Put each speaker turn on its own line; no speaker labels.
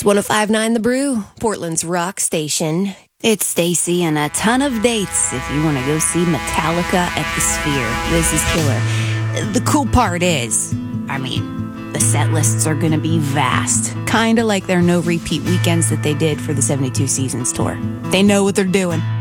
105.9 The Brew, Portland's rock station.
It's Stacy and a ton of dates if you want to go see Metallica at the Sphere. This is killer. The cool part is, the set lists are going to be vast. Kind of like their no repeat weekends that they did for the 72 Seasons tour. They know what they're doing.